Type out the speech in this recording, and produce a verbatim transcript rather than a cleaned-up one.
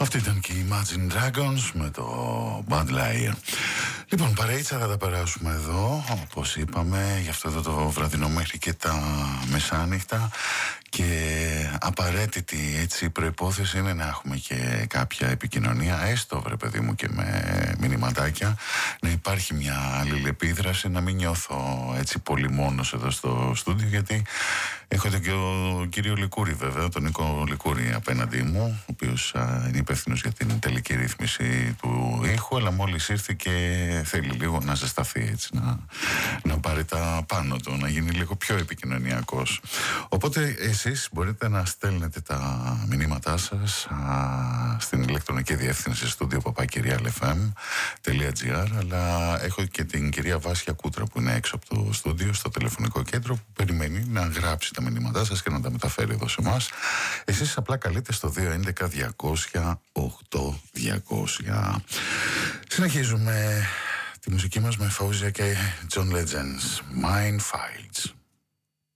Αυτή ήταν και η Imagine Dragons με το Bad Liar. Λοιπόν, παρέιτσα θα τα περάσουμε εδώ, όπως είπαμε, γι' αυτό εδώ το βραδινό μέχρι και τα μεσάνυχτα. Και απαραίτητη έτσι προϋπόθεση είναι να έχουμε και κάποια επικοινωνία, έστω βρε παιδί μου και με μηνυματάκια, να υπάρχει μια αλληλεπίδραση, να μην νιώθω έτσι πολύ μόνος εδώ στο στούντιο, γιατί έχω και ο κύριο Λικούρη βέβαια, τον Νίκο Λικούρη απέναντί μου, ο οποίος α, είναι υπεύθυνος για την τελική ρύθμιση του ήχου, αλλά μόλις ήρθε και θέλει λίγο να ζεσταθεί έτσι, να, να πάρει τα πάνω του, να γίνει λίγο πιο επικοινωνιακός. Οπότε εσείς μπορείτε να στέλνετε τα μηνύματά σας α, στην ηλεκτρονική διεύθυνση στούντιο παπάκυριαλ εφ εμ τελεία τζι άρ, αλλά έχω και την κυρία Βάσια Κούτρα που είναι έξω από το στούντιο, στο τηλεφωνικό κέντρο, που περιμένει να γράψει τα μηνύματά σας και να τα μεταφέρει εδώ σε εμάς. Εσείς απλά καλείτε στο δύο έντεκα διακόσια οκτώ διακόσια. Συνεχίζουμε τη μουσική μας με Fawzia και John Legends, Mind Files.